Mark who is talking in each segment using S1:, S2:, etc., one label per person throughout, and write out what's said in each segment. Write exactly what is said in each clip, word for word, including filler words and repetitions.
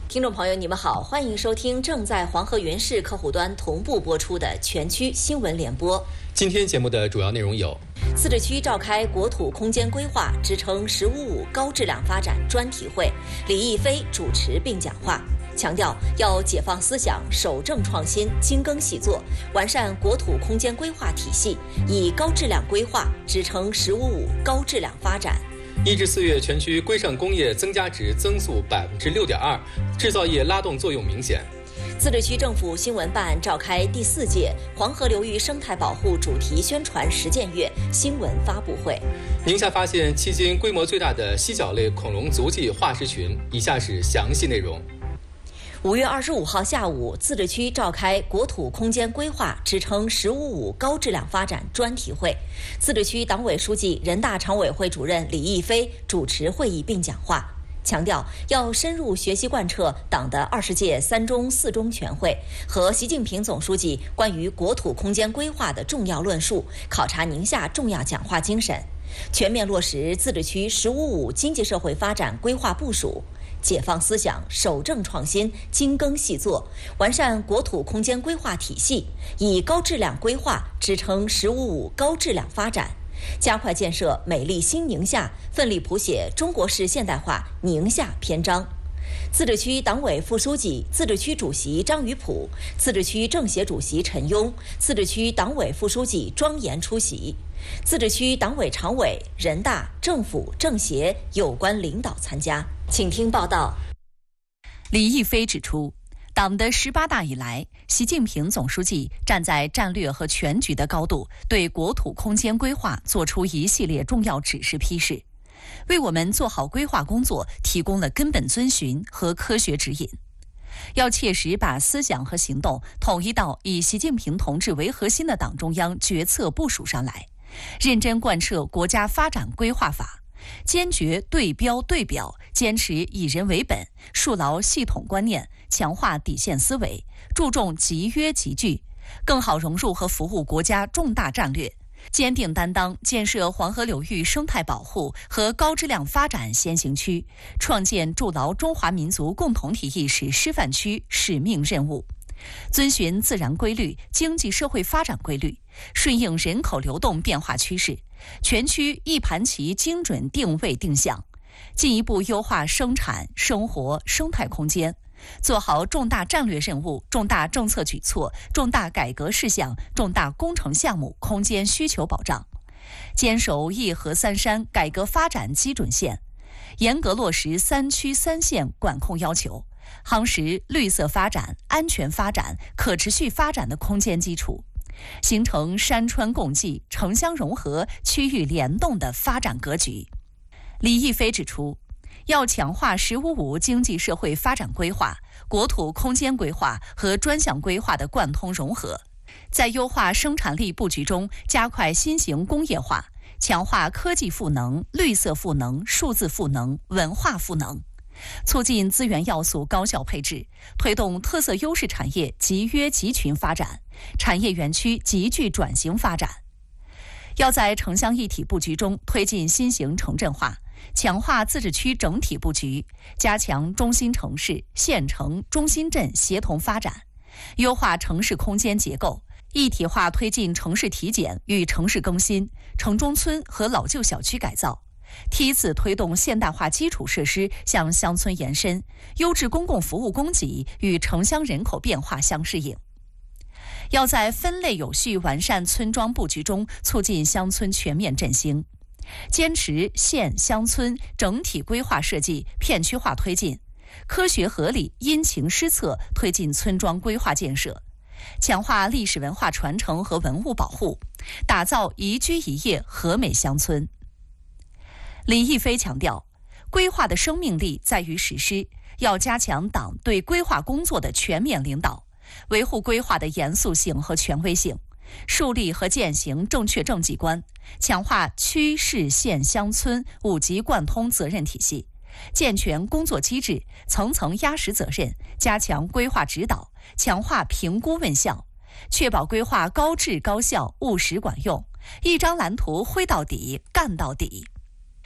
S1: 听众朋友，你们好，欢迎收听正在黄河云视客户端同步播出的全区新闻联播。
S2: 今天节目的主要内容有：
S1: 自治区召开国土空间规划支撑“十五五”高质量发展专题会，李毅飞主持并讲话，强调要解放思想，守正创新，精耕细作，完善国土空间规划体系，以高质量规划支撑“十五五”高质量发展。
S2: 一至四月，全区规上工业增加值增速百分之六点二，制造业拉动作用明显。
S1: 自治区政府新闻办召开第四届黄河流域生态保护主题宣传实践月新闻发布会。
S2: 宁夏发现迄今规模最大的犀角类恐龙足迹化石群，以下是详细内容。
S1: 五月二十五号下午，自治区召开国土空间规划支撑“十五五”高质量发展专题会，自治区党委书记、人大常委会主任李毅飞主持会议并讲话，强调要深入学习贯彻党的二十届三中四中全会和习近平总书记关于国土空间规划的重要论述，考察宁夏重要讲话精神，全面落实自治区“十五五”经济社会发展规划部署，解放思想，守正创新，精耕细作，完善国土空间规划体系，以高质量规划支撑“十五五”高质量发展，加快建设美丽新宁夏，奋力谱写中国式现代化宁夏篇章。自治区党委副书记、自治区主席张于普，自治区政协主席陈庸，自治区党委副书记庄严出席，自治区党委常委、人大、政府、政协有关领导参加。请听报道。
S3: 李毅飞指出，党的十八大以来，习近平总书记站在战略和全局的高度，对国土空间规划作出一系列重要指示批示，为我们做好规划工作提供了根本遵循和科学指引。要切实把思想和行动统一到以习近平同志为核心的党中央决策部署上来，认真贯彻国家发展规划法，坚决对标对表，坚持以人为本，树牢系统观念，强化底线思维，注重集约集聚，更好融入和服务国家重大战略，坚定担当建设黄河流域生态保护和高质量发展先行区，创建筑牢中华民族共同体意识示范区使命任务，遵循自然规律、经济社会发展规律，顺应人口流动变化趋势，全区一盘棋精准定位定向，进一步优化生产、生活、生态空间，做好重大战略任务、重大政策举措、重大改革事项、重大工程项目空间需求保障，坚守一河三山改革发展基准线，严格落实三区三线管控要求，夯实绿色发展、安全发展、可持续发展的空间基础，形成山川共济、城乡融合、区域联动的发展格局。李毅飞指出，要强化“十五五”经济社会发展规划、国土空间规划和专项规划的贯通融合，在优化生产力布局中加快新型工业化，强化科技赋能、绿色赋能、数字赋能、文化赋能，促进资源要素高效配置，推动特色优势产业集约集群发展，产业园区集聚转型发展。要在城乡一体布局中推进新型城镇化，强化自治区整体布局，加强中心城市、县城、中心镇协同发展，优化城市空间结构，一体化推进城市体检与城市更新、城中村和老旧小区改造，梯次推动现代化基础设施向乡村延伸，优质公共服务供给与城乡人口变化相适应。要在分类有序完善村庄布局中促进乡村全面振兴，坚持县乡村整体规划设计片区化推进，科学合理因情施策推进村庄规划建设，强化历史文化传承和文物保护，打造宜居宜业和美乡村。李毅飞强调，规划的生命力在于实施，要加强党对规划工作的全面领导，维护规划的严肃性和权威性，树立和践行正确政绩观，强化区市县乡村五级贯通责任体系，健全工作机制，层层压实责任，加强规划指导，强化评估问效，确保规划高质高效、务实管用，一张蓝图挥到底、干到底。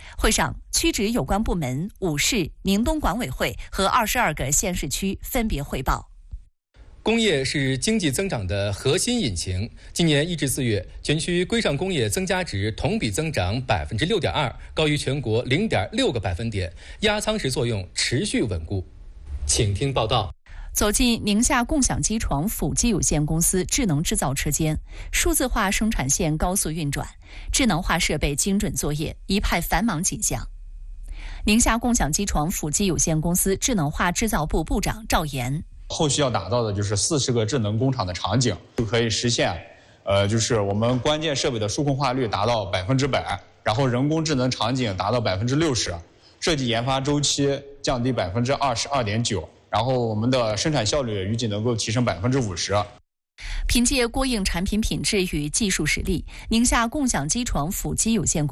S3: 会上，区直有关部门、五市、宁东管委会和二十二个县市区分别汇报。
S2: 工业是经济增长的核心引擎。今年一至四月，全区规上工业增加值同比增长百分之六点二，高于全国零点六个百分点，压舱石作用持续稳固。请听报道。
S3: 走进宁夏共享机床辅机有限公司智能制造车间，数字化生产线高速运转，智能化设备精准作业，一派繁忙景象。宁夏共享机床辅机有限公司智能化制造部部长赵岩。
S4: 后续要打造的就是四十个智能工厂的场景，就可以实现，呃，就是我们关键设备的数控化率达到百分之百，然后人工智能场景达到百分之六十，设计研发周期降低百分之二十二点九，然后我们的生产效率预计能够提升百分之五十。
S3: 凭借过硬产品品质与技术实力，宁夏共享机床辅机有限公司